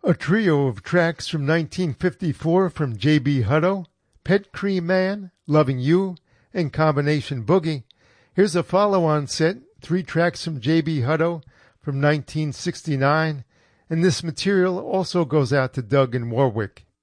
A trio of tracks from 1954 from J.B. Hutto, Pet Cream Man, Loving You, and Combination Boogie. Here's a follow-on set, 3 tracks from J.B. Hutto from 1969, and this material also goes out to Doug and Warwick.